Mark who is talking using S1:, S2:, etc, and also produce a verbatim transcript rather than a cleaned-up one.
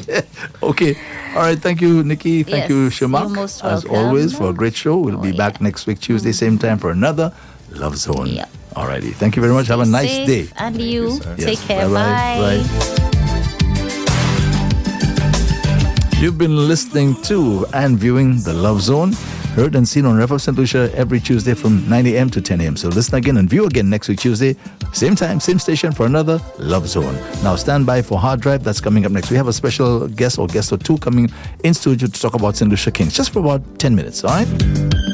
S1: Okay. All right. Thank you, Nikki. Thank
S2: Yes,
S1: you,
S2: you're
S1: Shamak.
S2: most
S1: As
S2: welcome.
S1: always, for a great show. We'll
S2: Oh,
S1: be
S2: yeah.
S1: back next week, Tuesday, same time, for another Love Zone.
S2: Yep.
S1: All righty. Thank you very much. Have a nice
S2: Safe,
S1: day.
S2: And you.
S3: sir.
S1: Yes.
S2: Take care.
S1: Bye-bye.
S2: Bye.
S1: Bye. You've been listening to and viewing The Love Zone, heard and seen on F M Saint Lucia every Tuesday from nine a.m. to ten a.m. So listen again and view again next week Tuesday, same time, same station for another Love Zone. Now stand by for Hard Drive. That's coming up next. We have a special guest or guest or two coming in studio to talk about Saint Lucia Kings, just for about ten minutes, all right?